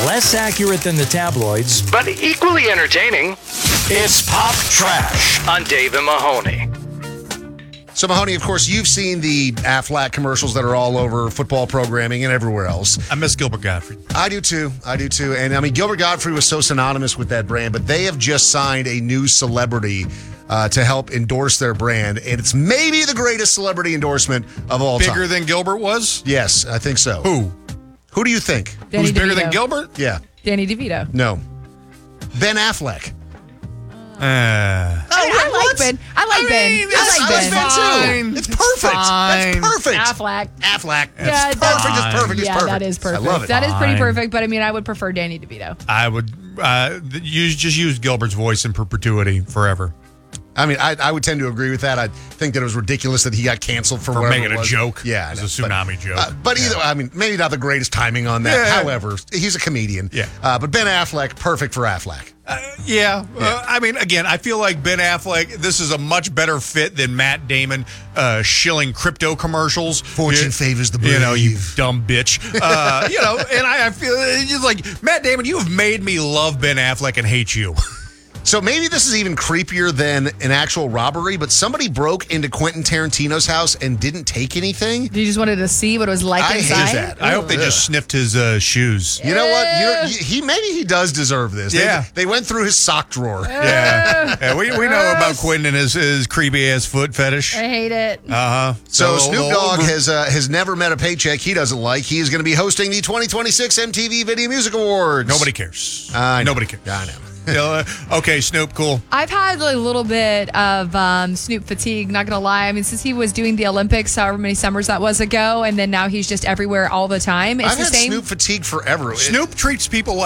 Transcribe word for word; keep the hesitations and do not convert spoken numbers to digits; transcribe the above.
Less accurate than the tabloids, but equally entertaining. It's Pop Trash on Dave and Mahoney. So, Mahoney, of course, you've seen the Aflac commercials that are all over football programming and everywhere else. I miss Gilbert Gottfried. I do, too. I do, too. And, I mean, Gilbert Gottfried was so synonymous with that brand, but they have just signed a new celebrity uh, to help endorse their brand, and it's maybe the greatest celebrity endorsement of all Bigger time. Bigger than Gilbert was? Yes, I think so. Who? Who do you think? Danny Who's bigger DeVito. than Gilbert? Yeah. Danny DeVito. No. Ben Affleck. Uh, I, I like Ben. I like I Ben. mean, I like I Ben. like Ben, Fine. too. It's It's perfect. fine. That's perfect. Affleck. Affleck. Yeah, It's that's perfect. It's fine. perfect. It's yeah, perfect. that is perfect. I love it. That is pretty Fine. perfect, but I mean, I would prefer Danny DeVito. I would uh, use just use Gilbert's voice in perpetuity forever. I mean, I, I would tend to agree with that. I think that it was ridiculous that he got canceled for, For whatever making it a was. joke. Yeah, It I was a know, tsunami but, joke. Uh, but either, I mean, maybe not the greatest timing on that. Yeah. However, he's a comedian. Yeah. Uh, but Ben Affleck, perfect for Affleck. Uh, yeah. Uh, I mean, again, I feel like Ben Affleck, this is a much better fit than Matt Damon uh, shilling crypto commercials. Fortune You- favors the You know, you brave. dumb bitch. Uh, you know, and I, I feel it's just like, Matt Damon, you have made me love Ben Affleck and hate you. So maybe this is even creepier than an actual robbery, but somebody broke into Quentin Tarantino's house and didn't take anything. You just wanted to see what it was like I hate inside? that. I hope they just sniffed his uh, shoes. You know what? You know, he maybe he does deserve this. They- Yeah. They, went through his sock drawer. Yeah. yeah we, we know about Quentin and his, his creepy ass foot fetish. I hate it. Uh huh. So Snoop Dogg has uh, has never met a paycheck he doesn't like. He is going to be hosting the twenty twenty-six M T V Video Music Awards. Nobody cares. I know. Nobody cares. I know. Uh, okay, Snoop, cool. I've had a little bit of um, Snoop fatigue, not going to lie. I mean, since he was doing the Olympics however many summers that was ago, and then now he's just everywhere all the time. It's I've the had same. Snoop fatigue forever. Snoop treats people like